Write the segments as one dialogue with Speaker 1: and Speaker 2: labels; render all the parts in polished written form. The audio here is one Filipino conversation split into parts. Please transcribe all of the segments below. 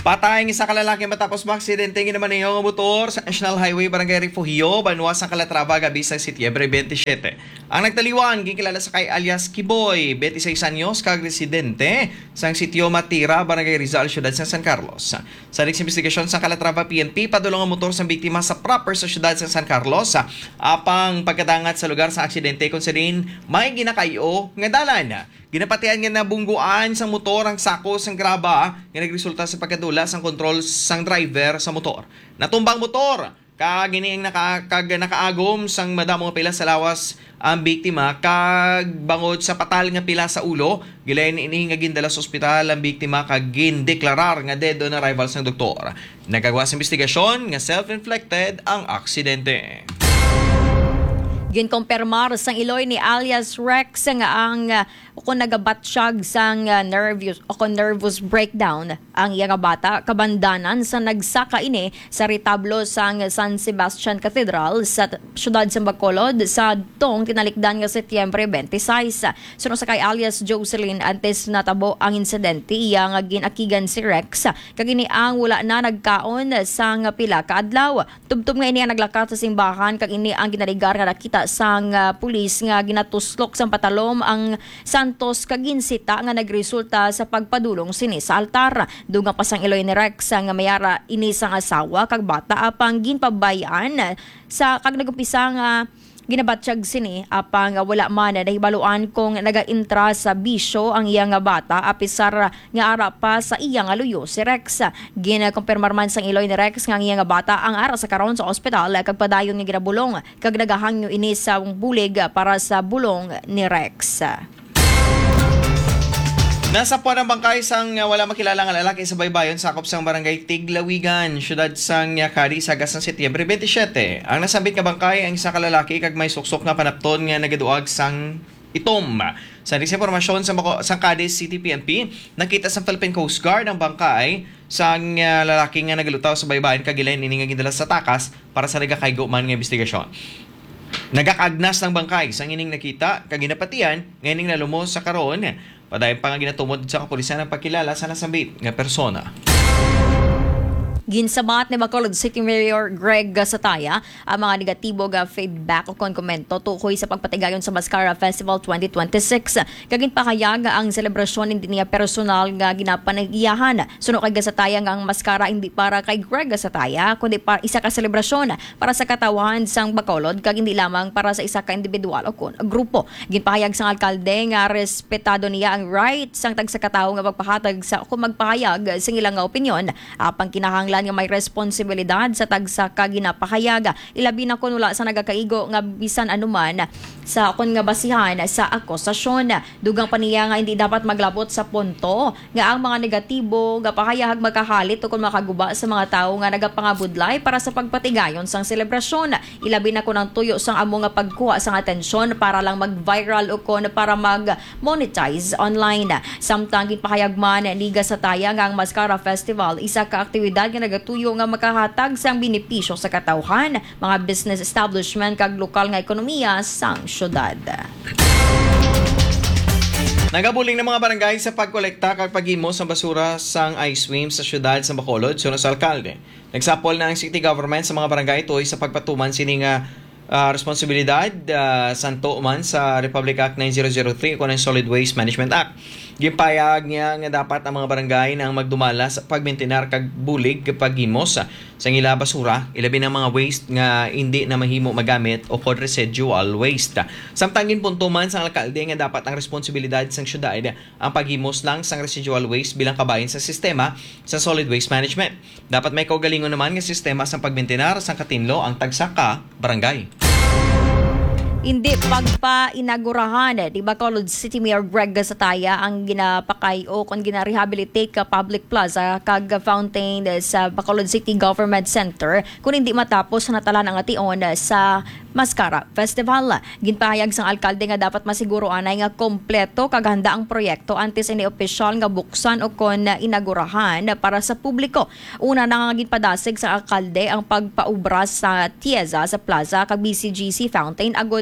Speaker 1: Patay ng isa ka lalaki matapos maaksidente naman ng motor sa National Highway Barangay Refugio, Banwas ang Calatrava, gabi sa Setyembre 27. Ang nagtaliwan, gikilala sa kay alias Kiboy, 26 anyos, kag residente sa sitio Matira, Barangay Rizal, Syudad sa San Carlos. Sa next investigasyon sa Calatrava PNP, padulong ang motor sa biktima sa proper sa Syudad sa San Carlos. Apang pagkadangat sa lugar sa aksidente kung sirin may ginakayo nga dalan. Ginapatian nga nabungguan sa motor ang sako sang graba nga nagresulta sa pagkadula sang kontrol sang driver sa motor. Natumbang motor kag giniing nakaagom sang madamo nga pila sa lawas ang biktima kag bangod sa patal nga pila sa ulo. Gilayan ini nga gindala sa ospital ang biktima kag gindeklarar nga dead on arrival sang doktor. Nagagawa sa investigasyon nga self-inflicted ang aksidente.
Speaker 2: Ginkompirmar sang Iloy ni alias Rex nga ang kung nagabatsyag sang nervous breakdown ang iya nga bata kabandanan sa nagsaka ini sa retablo sang San Sebastian Cathedral sa siyudad sa Bacolod sa tong kinalikdan nga Setyembre 26. Suno sa kay alias Jocelyn antes natabo ang insidente iya nga ginakigan si Rex kagini ang wala na nagkaon sang pila ka adlaw. Tubtob nga ini ang naglakat sa simbahan kag ini ang ginaligar nga nakita sang pulis nga ginatuslok sang patalom ang Santos kaginsita nga nagresulta sa pagpadulong sini sa altar. Dugang pasang Iloy ni Rex nga mayara ini sang asawa kag bata apang ginpabayaan sa kag nagumpisa nga ginabatsyag sini apang wala man na nahibaluan kung nagaintra sa bisyo ang iya nga bata apisar nga ara pa sa iya nga luyo si Rex. Ginakumpirmar man sang Iloy ni Rex nga iya nga bata ang ara sa karon sa ospital kag padayon nga ginabulong kag nagahangyo ini sa bulig para sa bulong ni Rex.
Speaker 1: Nasa puwan ng bangkay sang wala makilala nga lalaki sa baybayon sakop sang barangay Tiglawigan, syudad sang Yakari sa agas ng Setyembre 27. Ang nasambit nga bangkay ang isa ka lalaki kag may suksok nga panapton nga nagaduag sang itom. Sa disinformasyon sa Cadiz City PNP, nakita sa Philippine Coast Guard ang bangkay sang lalaki nga nagalutaw sa baybayon kag ilain ini nga gindala sa takas para sa nagakaygo man nga investigasyon. Nagakagnas ng bangkay sang ining nakita kag ginapatian nganing nalumos sa karon. Padayon pa nga ginatumod sa kapulisan ng pagkilala sa nasambit nga persona.
Speaker 2: Ginsabat ni Bacolod City Mayor Greg Sataya ang mga negatibo nga feedback o komento tukoy sa pagpatigayon sa Mascara Festival 2026. Kagin pakayag ang selebrasyon hindi niya personal nga ginapanagiyahan. Suno kay Gasataya nga ang Mascara hindi para kay Greg Gasataya kundi para isa ka selebrasyon para sa katawan sang Bacolod kag hindi lamang para sa isa ka individual o kun grupo. Ginpahayag sang alkalde nga respetado niya ang right sang tagsakatawo nga magpahatag sa kung magpahayag sa ilang nga opinyon apang kinahanglan nga may responsibilidad sa tagsa ka ginapahayag. Ilabi na kun wala sa nagakaigo nga bisan anuman sa kun nga basihan sa akusasyon. Dugang paniya nga hindi dapat maglabot sa punto nga ang mga negatibo nga pahayag makahalit o kung makaguba sa mga tao nga nagapangabudlay para sa pagpatigayon sang selebrasyon. Ilabi na kun ang tuyo sang amo nga pagkuha sang atensyon para lang mag-viral o kun para mag-monetize online. Samtang ginpahayag man ni Gasataya nga ang Mascara Festival isa ka aktibidad nga nagatuyo nga makahatag sang benepisyo sa katawhan, mga business establishment kag lokal nga ekonomiya sang syudad.
Speaker 1: Nagabuling ng mga barangay sa pagkolekta kag paghimo sa basura sang ice swim sa syudad sa Bacolod suno sa alkalde. Nagsapol na ang city government sa mga barangay toy sa pagpatuman sini nga responsibilidad santo man sa Republic Act 9003 o ng Solid Waste Management Act. Gimpayag niya nga dapat ang mga barangay na ang magdumala sa pagmaintenar kag bulig kapag himos sa ngila basura, ilabi ng mga waste nga hindi na mahimo magamit o called residual waste. Samtang ginpunto man sa alkalde nga dapat ang responsibilidad sang syudad ang paghimos lang sang residual waste bilang kabahin sa sistema sa solid waste management. Dapat may kaugalingon naman nga sistema sang pagmaintenar sang katinlo ang tagsaka barangay.
Speaker 2: Hindi pagpa-inagurahan di Bacolod City Mayor Greg Gasataya ang ginapakay o kung ginarehabilitate ka public plaza kag fountain sa Bacolod City Government Center kung hindi matapos natalan ang ation sa Mascara Festival. Ginpahayag sang alkalde nga dapat masiguro anay nga kompleto kag handa ang proyekto antes ini opisyal nga buksan o kon inagurahan para sa publiko. Una na nga ginpadasig sa alkalde ang pagpaubra sa tieza sa plaza kag BCGC fountain agod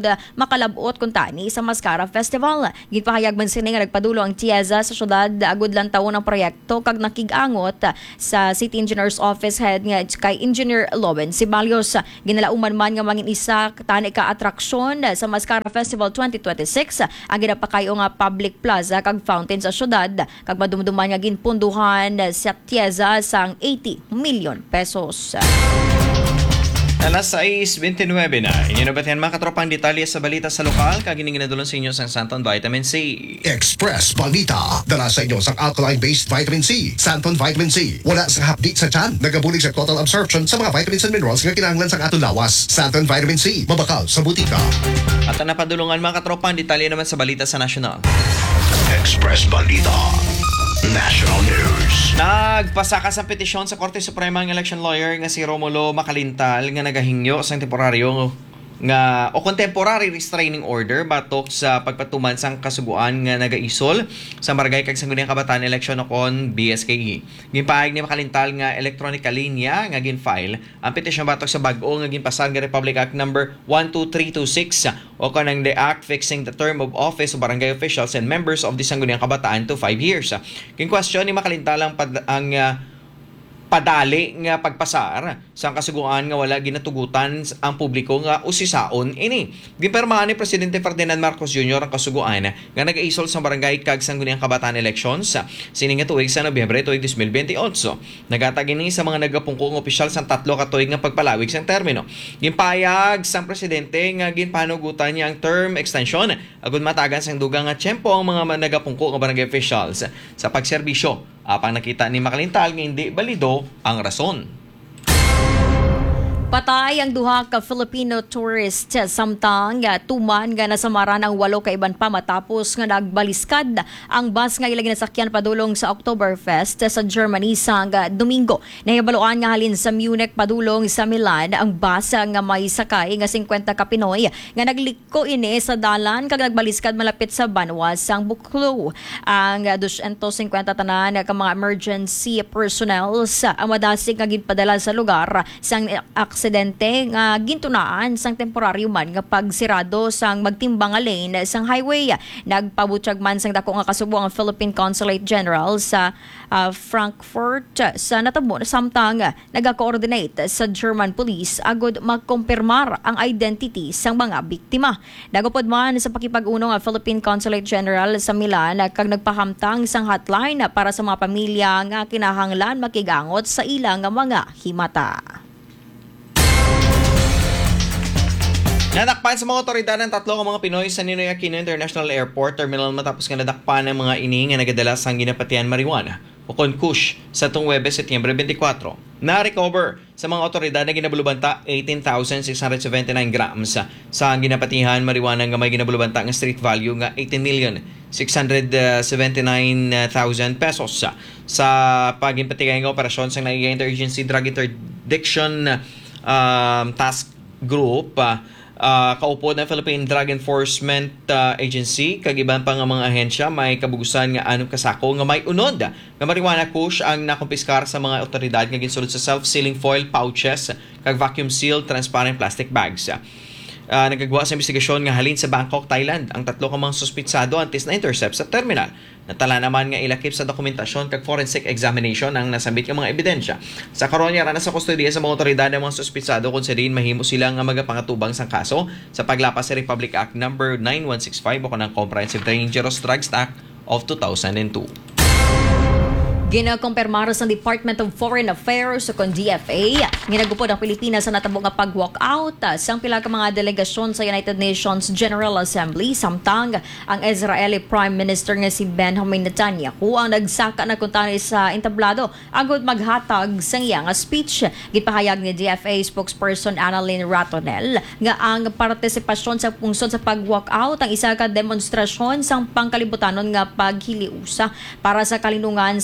Speaker 2: makalabot kung tani sa Mascara Festival. Gipahayag man sini nga nagpadulo ang TIEZA sa syudad agud lang taon ng proyekto kag nakig-angot sa City Engineer's Office Head nga kay Engineer Lowen Sibalios. Ginalauman man nga mangin isa tani ka atraksyon sa Mascara Festival 2026 ang ginapakayo nga public plaza kag fountain sa syudad kag madumduman nga ginpunduhan sa TIEZA sang 80 million pesos.
Speaker 1: Alas 6:29 na. Inyo na batihan mga katropang detalye sa balita sa lokal kag ginadulon sa inyo sa Santon Vitamin C.
Speaker 3: Express Balita. Dala sa inyo sa alkaline-based vitamin C. Santon Vitamin C. Wala sa hapdi sa tiyan. Nagabulig sa total absorption sa mga vitamins and minerals nga kinahanglan sa atong lawas. Santon Vitamin C. Mabakal sa butika.
Speaker 1: At ang napadulungan mga katropang detalye naman sa balita sa nasyonal.
Speaker 3: Express Balita. National News.
Speaker 1: Nagpasakas ang petisyon sa Korte Suprema ng election lawyer nga si Romulo Macalintal nga nagahingyo sa temporaryo nga o contemporary restraining order batok sa pagpatuman sang kasuguan nga nagaisol sa Barangay kag Sangguniang Kabataan election kon BSKE. Ginpaayag ni Macalintal nga electronically niya nga ginfile ang petisyon batok sa bag-o nga ginpasag nga Republic Act number 12326 o kanang the act fixing the term of office of barangay officials and members of the Sangguniang Kabataan to 5 years. Kin-question ni Macalintal ang padali nga pagpasar sa kasuguan nga wala ginatugutan ang publiko nga usisaon ini. Gipermahan ni Presidente Ferdinand Marcos Jr. ang kasuguan nga nag-aisol sa barangay kag Sangguniang Kabataan elections sining nga tuig sa Nobyembre tuig 2028. Nagatag ini sa mga nagapungkong opisyal sa 3 ka tuig nga pagpalawig sa termino. Gimpayag sang presidente nga ginpanugutan niya ang term extension agud matagan sang dugang nga tiyempo ang mga nagapungko nga barangay officials sa pagserbisyo. Apang nakita ni Macalintal nga hindi balido ang rason.
Speaker 2: Patay ang duha ka Filipino tourist samtang tuman nga nasamaran ang 8 ka iban pa matapos nga nagbaliskad ang bus nga ilang ginasakyan padulong sa Oktoberfest sa Germany sang Domingo. Nahibaluan nga halin sa Munich padulong sa Milan ang bus nga may sakay nga 50 ka Pinoy nga nagliko ini sa dalan kag nagbaliskad malapit sa Banwa sang Buklod. Ang 250 tanan ka mga emergency personnel ang madasig nga ginpadala sa lugar sang aksidente nga gintunaan sang temporaryo man nga pagsirado sang magtimbang nga lane sang highway. Nagpabutyag man sang dako nga kasubo ang Philippine Consulate General sa Frankfurt sa natabo samtang nagakoordinate sa German police agud magkumpirmar ang identity sang mga biktima. Nagupod man sa pakipag-uno nga Philippine Consulate General sa Milan kag nagpahamtang sang hotline para sa mga pamilya nga kinahanglan makigangot sa ilang mga himata.
Speaker 1: Nadakpan sa mga otoridad ng 3 ka mga Pinoy sa Ninoy Aquino International Airport Terminal matapos nga nadakpan ng mga ini nga nagadala sang ginapatian marijuana o kush sa tung Webes, Setyembre 24. Na-recover sa mga otoridad na ginabulubanta 18,679 grams sa ginapatihan marijuana nga may ginabulubanta nga street value nga 18,679,000 pesos sa pagimpatigay nga operasyon sa nagiging Interagency Drug Interdiction Task Group kaupod ng Philippine Drug Enforcement Agency kag iban pa nga mga ahensya may kabugusan nga anong kasako nga may unod nga marijuana kush ang nakumpiskar sa mga otoridad nga ginsulod sa self-sealing foil pouches kag vacuum sealed transparent plastic bags. Nagagawa sa investigasyon nga halin sa Bangkok, Thailand ang 3 ka mga suspitsado antes na intercept sa terminal. Natala naman nga ilakip sa dokumentasyon kag forensic examination ang nasambit nga mga ebidensya. Sa karon nga na sa kustodiya sa mga otoridad ng mga suspitsado kung din mahimo sila nga magapangatubang sang kaso sa paglapas sa Republic Act number 9165 o kanang Comprehensive Dangerous Drugs Act of 2002.
Speaker 2: Ginakumpirmar sa Department of Foreign Affairs o DFA, ginagupod ang Pilipinas sa natabo nga pag-walkout sang pila ka mga delegasyon sa United Nations General Assembly samtang ang Israeli Prime Minister nga si Benjamin Netanyahu ang nagsaka na kuntani sa entablado agud maghatag sang iyang speech. Gipahayag ni DFA spokesperson Annalyn Ratonel nga ang partisipasyon sa pungsod sa pag-walkout ang isa ka demonstrasyon sang pangkalibutanon nga paghiliusa para sa kalinungan sa Middle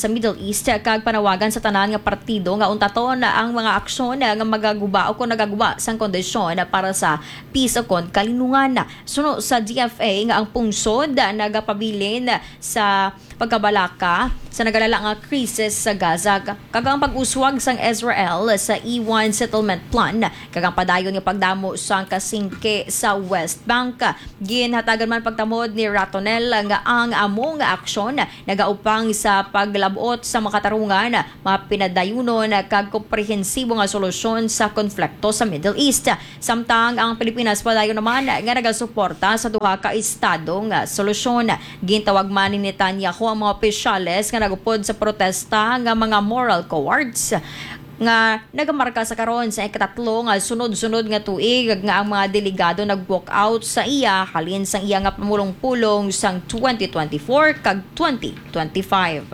Speaker 2: East kag panawagan sa tanan nga partido nga untaton ang mga aksyon nga magaguba o kung nagaguba sang kondisyon para sa peace o kon kalinungan. Suno sa DFA nga ang pungsod nagapabilin sa pagkabalaka sa nagalala nga krisis sa Gaza kag ang pag-uswag sang Israel sa E1 settlement plan kag ang padayon nga pagdamo sang kasingke sa West Bank. Ginhatagan man pagtamod ni Ratonel nga ang amo nga aksyon nagaupang sa paglabot sa makatarungan mapinadayunon kag komprehensibo nga solusyon sa konflikto sa Middle East. Samtang ang Pilipinas padayon naman nga nagasuporta sa duha ka estado nga solusyon. Gintawag man ni Netanyahu ang mga opisyales nga nagupod sa protesta nga mga moral cowards nga nagamarka sa karon sa ikatatlo nga sunod-sunod nga tuig nga ang mga delegado nag-walk out sa iya halin sang iya nga pamulong-pulong sang 2024 kag 2025.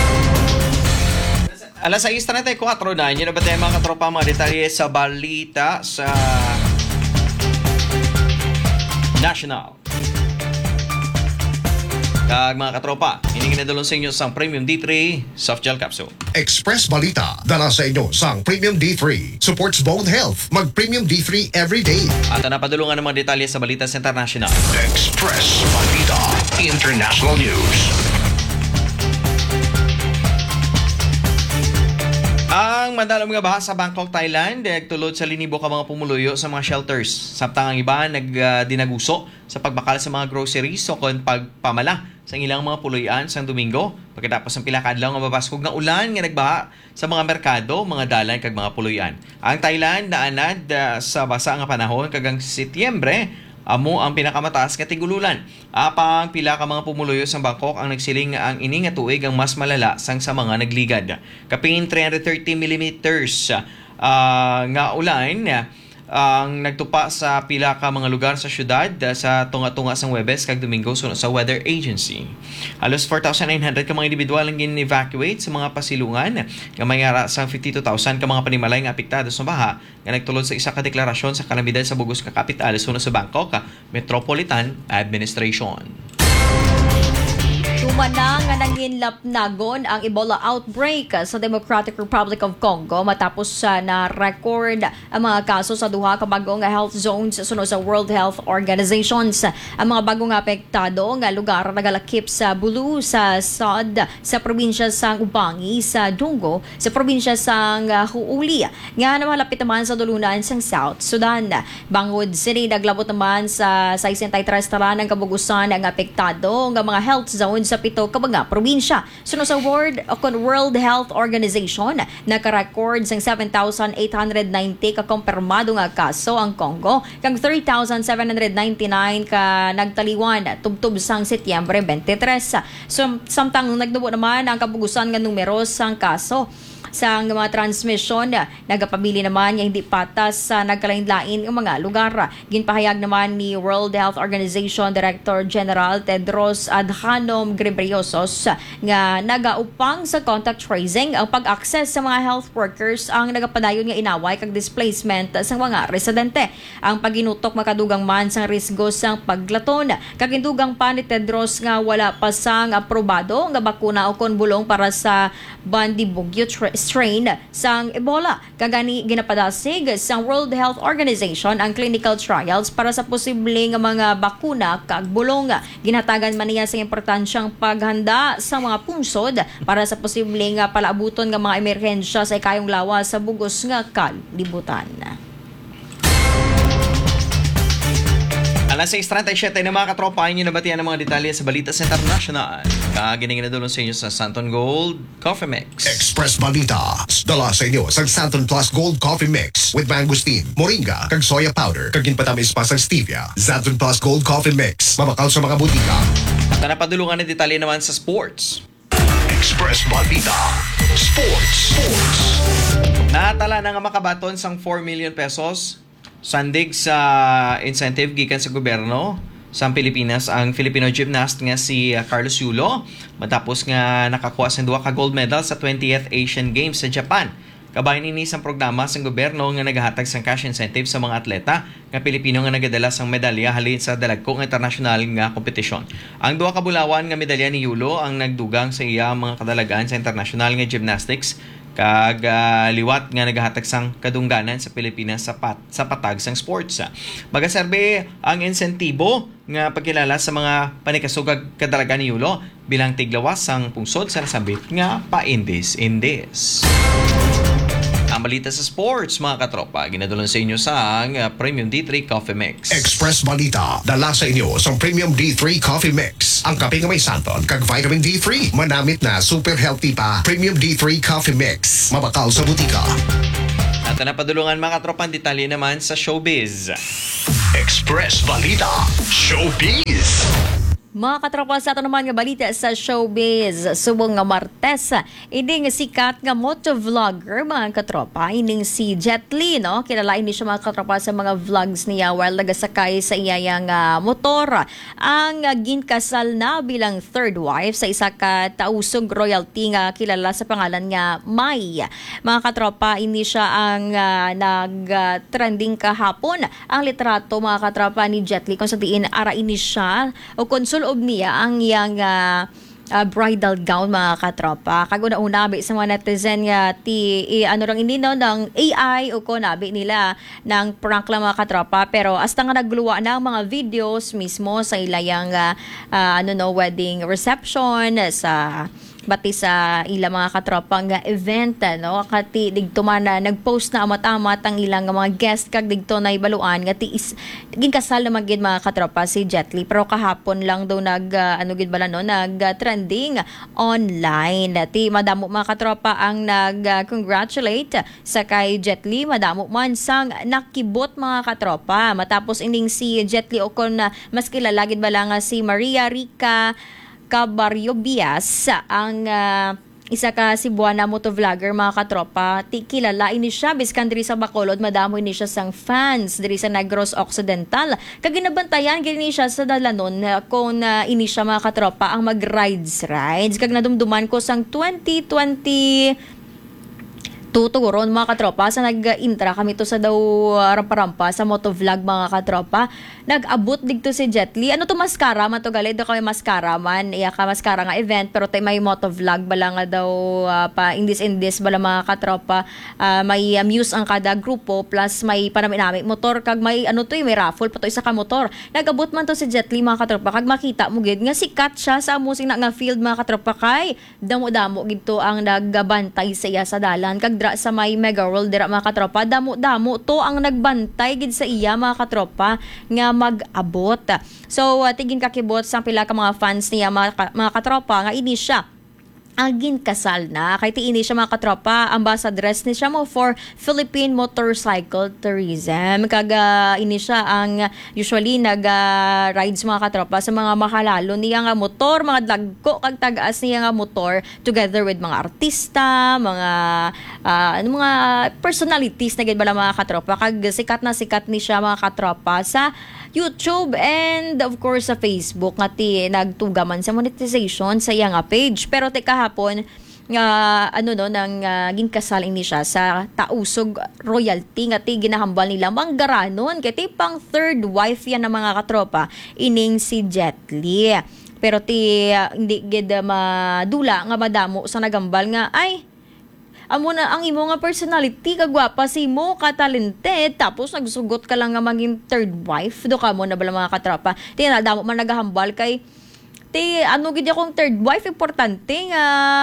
Speaker 1: Alas 6:34 na, yun na ba tayo mga katropa, mga detalye sa balita sa National. Kag mga katropa, hiningin na dalon sa inyo sang Premium D3 Soft Gel Capsule.
Speaker 3: Express Balita dala sa inyo sang Premium D3. Supports bone health. Mag Premium D3 every day.
Speaker 1: At napadulungan ng mga detalye sa balita sa International.
Speaker 3: Express Balita International News.
Speaker 1: Ang madalang mga baha sa Bangkok, Thailand, tulod sa linibo ka mga pumuluyo sa mga shelters. Samtang ang iba nagdinaguso sa pagbakal sa mga groceries o kon pagpamala sa ilang mga puluyan sang Domingo. Pagkatapos ng pila ka adlaw nga mabaskog nga ulan nga nagbaha sa mga merkado, mga dalan kag mga puluyan. Ang Thailand naanad sa basa nga panahon kagang Setyembre amo ang pinakamataas nga tigululan. Apang pila ka mga pumuluyo sa Bangkok ang nagsiling nga ang ini nga tuig ang mas malala sang sa mga nagligad. Kapin 330 millimeters nga ulan ang nagtupa sa pila ka mga lugar sa syudad sa tunga-tunga sang Huwebes kag Domingo sunod sa Weather Agency. Halos 4,900 ka mga individual ang gin-evacuate sa mga pasilungan nga mayara sa 52,000 ka mga panimalay nga apektado sa baha nga nagtulod sa isa ka deklarasyon sa kalamidad sa bugos ka kapital sunod sa Bangkok Metropolitan Administration.
Speaker 2: Tumanang nga nanginlapnagon ang Ebola outbreak sa Democratic Republic of Congo matapos na record ang mga kaso sa duha ka bagong health zones sunod sa World Health Organization. Ang mga bagong apektado nga lugar nagalakip sa Bulu, sa Sod, sa probinsya sang Ubangi, sa Dungo, sa probinsya sang Huuli, nga namalapit naman sa dulunan sang South Sudan. Bangod City naglabot naman sa 63 tala ng kabugusan ang apektado nga mga health zones sa pito ka mga probinsya. Sunod sa World Health Organization, nakarecord sang 7,890 ka kumpirmado nga kaso ang Congo, kang 3,799 ka nagtaliwan tubtub sang Setyembre 23. Samtang nagdubo naman ang kabugusan nga numero sang kaso sa mga transmission, nagapabili naman nga hindi patas sa nagkalain-lain ng mga lugar. Ginpahayag naman ni World Health Organization Director General Tedros Adhanom Ghebreyesus nga nagaupang sa contact tracing ang pag-access sa mga health workers ang nagapadayon nga inaway kag displacement sa mga residente. Ang paginutok makadugang man sang risgo sang paglaton. Kagindugang pa ni Tedros nga wala pa sang aprobado nga bakuna o konbulong para sa Bundibugyo strain sang Ebola. Kagani ginapadasig sang World Health Organization ang clinical trials para sa posibleng mga bakuna kag bulong. Ginhatagan man niya sa importansyang paghanda sa mga pungsod para sa posibleng palaabuton nga mga emerhensya sa ikayong lawas sa bugos nga kalibutan.
Speaker 1: Alas 6:37 na mga katropa, inyo nabatian ng mga detalye sa balita sa International. Kagining na dulong sa inyo sa Santon Gold Coffee Mix.
Speaker 3: Express Balita dala sa inyo sa Santon Plus Gold Coffee Mix with mangosteen, moringa, kag soya powder, kag ginpatamis pa sa stevia. Santon Plus Gold Coffee Mix, mabakal sa mga butika.
Speaker 1: At napadulungan ng detalye naman sa sports.
Speaker 3: Express Balita Sports.
Speaker 1: Natala na nga makabaton sang 4 million pesos sandig sa incentive gikan sa gobyerno sa Pilipinas ang Filipino gymnast nga si Carlos Yulo matapos nga nakakuha sa duha ka gold medal sa 20th Asian Games sa Japan. Kabahin ini sang programa sa gobyerno nga nagahatag sang cash incentive sa mga atleta nga Pilipino nga nagadala sang medalya halin sa dalagkong internasyonal nga kompetisyon. Ang duha ka bulawan nga medalya ni Yulo ang nagdugang sa iya mga kadalagan sa international nga gymnastics kag liwat nga nagahatag sang kadungganan sa Pilipinas sa patag sang sports. Magaserbe ang insentibo nga pagkilala sa mga panikasugag kadalagan ni Yulo bilang tiglawas sang pungsod sa nasambit nga paindis-indis. Ang balita sa sports, mga katropa, ginadulong sa inyo sa Premium D3 Coffee Mix.
Speaker 3: Express Balita, dala sa inyo sa Premium D3 Coffee Mix. Ang kape nga may santon kag vitamin D3. Manamit na super healthy pa. Premium D3 Coffee Mix. Mabakal sa butika.
Speaker 1: At napadulungan mga katropang detalye naman sa showbiz.
Speaker 3: Express Balita, Showbiz.
Speaker 2: Mga katropa, sa ito naman nga balita sa showbiz. Subong nga Martes, ining sikat nga motovlogger, mga katropa, ining si Jet Li, no? Kilala ini siya, mga katropa, sa mga vlogs niya while nagasakay sa iyang motor. Ang ginkasal na bilang third wife sa isa ka tausog royalty nga kilala sa pangalan nga Mai. Mga katropa, ini siya ang nag-trending kahapon. Ang litrato, mga katropa, ni Jet Li, kung sa diin, ara ini siya o konsul niya ang iyang bridal gown, mga katropa. Kaguna-una sa mga netizen nga ano rang inino ng AI o ko nabi nila ng prank lang, mga katropa, pero hasta nga nagluwa na ang mga videos mismo sa ilayang wedding reception sa bati sa ilang mga katropang event, no? Kati digto man na nagpost na amat-amat ang ilang mga guest kag digto na ibaluan nga tiis ginkasal na magid, mga katropa, si Jet Li, pero kahapon lang daw nag-trending online. Ti madamo, mga katropa, ang nag-congratulate sa kay Jet Li. Madamo man sang nakibot, mga katropa, matapos ining si Jet Li o kon mas kilala gid bala nga si Maria Rica Cabarrio Bias, ang isa ka Cebuana motovlogger, mga katropa. Kilala ini siya biskan diri sa Bacolod, madamo ini siya sang fans diri sa Negros Occidental. Kaginabantayan gini siya sa dalanon kung ini siya, mga katropa, ang mag-rides kag nadumduman ko sang 2020 tuturon, mga katropa, sa nag-intra kami to sa daw rampa-rampa sa motovlog, mga katropa. Nag-abot digto si Jet Li. Ano to, maskara man to, gali do kami maskara man, iya ka maskara nga event, pero tay may motovlog bala nga daw pa indis bala, mga katropa. May amuse ang kada grupo, plus may panami motor, kag may may raffle pa to, isa ka motor. Nag-abot man to si Jet Li, mga katropa, kag makita mo gid nga sikat siya sa amusing na nga field, mga katropa, kay damo-damo gid to ang naggabantay sa iya sa dalan. Kag dra sa may Mega World dira, mga katropa, damo-damo to ang nagbantay gid sa iya, mga katropa, nga mag-abot. So tigin kakibot sa pila ka mga fans niya, mga katropa, nga ini siya ang ginkasal na. Kay tiini siya, mga katropa, ambassadress ni siya mo for Philippine Motorcycle Tourism. Kag ini siya ang usually nag-rides, mga katropa, sa mga mahalalo niya nga motor, mga dagko kag tagaas niya nga motor, together with mga artista, mga mga personalities na gid bala, mga katropa. Kag sikat ni siya, mga katropa, sa YouTube and of course sa Facebook nga nagtugaman sa monetization sa iya nga page. Pero kahapon nga ginkasal ini siya sa tausog royalty nga ginahambal nila manggaranon kay pang third wife yan ng mga katropa ining si Jet Li. Pero hindi gid madula nga madamo sa nagambal nga ay amo na ang imo nga personality, kagwapa si mo, ka-talented, tapos nagsugot ka lang nga maging third wife, do ka mo na bala, mga katropa. Damo man nagahambal kay gid akong third wife, importante nga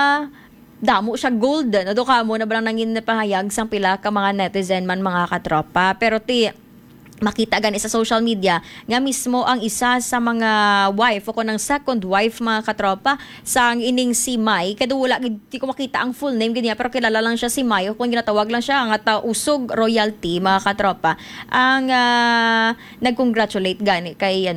Speaker 2: damo siya gold, do ka mo na bala nangin pahayag sang pila ka mga netizen man, mga katropa. Pero makita gani sa social media nga mismo ang isa sa mga wife o ng second wife, mga katropa, sang ining si Mai, kada wala di ko makita ang full name ganyan, pero kilala lang siya si Mai o kung ginatawag lang siya ang tausog royalty, mga katropa, ang nag-congratulate gani kay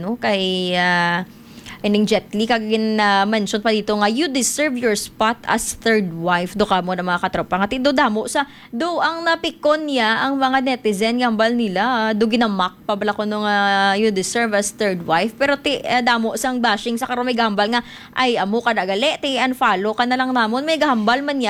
Speaker 2: ining Jet Li. Kag mention pa dito nga, you deserve your spot as third wife, do ka mo na, mga katropa, nga do damo sa do ang napikon niya ang mga netizen gambal nila, do ginamak pabala ko nung you deserve as third wife, pero damo sang bashing sa karon may gambal nga ay amo ka dagali unfollow ka na lang namon, may gambal man niya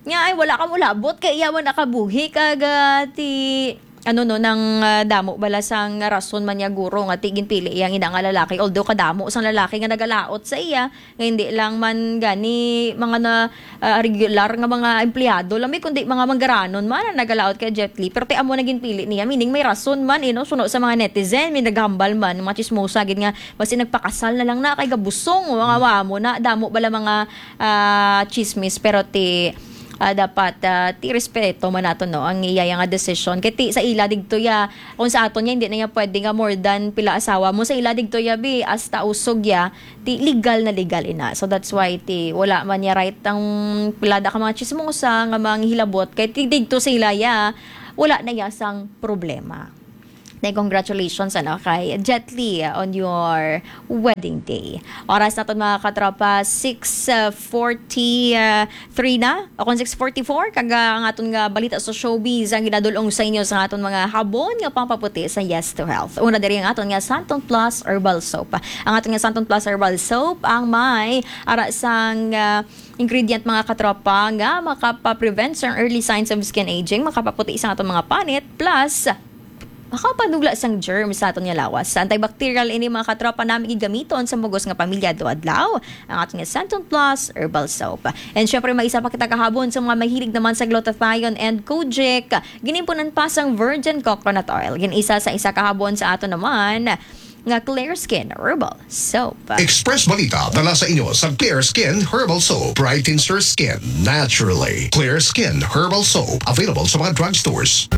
Speaker 2: Nga ay wala ka mulabot kay iyawan nakabuhi ti nang damo balasang rason man niya guro nga tigin pili iyang ina nga lalaki, although kadamo sang lalaki nga nagalaot sa iya nga hindi lang man gani mga regular nga mga empleyado lami kundi mga manggaranon man na nagalaot kay Jet Li, pero ti amo naging pili niya, meaning may rason man suno sa mga netizen, may naghambal man mga chismosa gid nga basi nagpakasal na lang na kay gabusong mga wamo na damo bala mga chismis, pero ti dapat ti respeto man nato ang iyaya nga decision kay ti sa ila digto ya kung sa aton niya hindi na niya pwede nga more than pila asawa mo sa ila digto ya bi hasta usog ya ti legal na legal ina, so that's why ti wala man niya right ang pilada ka mga chismosa nga mga hilabot kay ti digto sa ila ya wala na yasang problema. Congratulations kay Jet Li on your wedding day. Oras na ito mga katropa, 6:43 na. O kung 6:44, kaga ang aton nga balita sa showbiz ang ginadulong sa inyo sa aton mga habon nga pampaputi sa Yes to Health. Una diri ang aton nga Santon Plus Herbal Soap. Ang aton nga Santon Plus Herbal Soap ang may ara sang ingredient mga katropa nga makapa-prevent sa early signs of skin aging, makapaputi sa aton mga panit, plus makapanugla sang germs sa aton nga lawas. Sa antibacterial ini mga katropa namin gigamiton sa mugos nga pamilya do adlaw ang ating Santon Plus Herbal Soap. And syempre may isa pa kita kahabon sa mga mahilig naman sa glutathione and kojic. Ginimpunan pa sang virgin coconut oil. Ginisa sa isa kahabon sa aton naman nga Clear Skin Herbal Soap.
Speaker 3: Express Balita dala sa inyo sa Clear Skin Herbal Soap. Brightens your skin naturally. Clear Skin Herbal Soap. Available sa mga drugstores.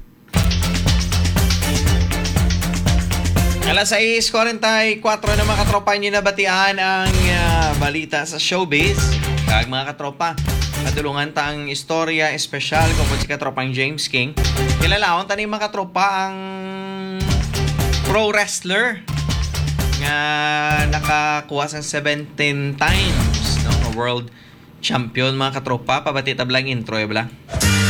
Speaker 1: Alas 6:44 na mga katropa nyo nabatian ang balita sa showbiz. Kag mga katropa, katulungan ta ang istorya espesyal kung si katropang James King. Kilalaon tani mga katropa ang pro wrestler nga nakakuha sa 17 times world champion mga katropa. Pabati tablang intro bla.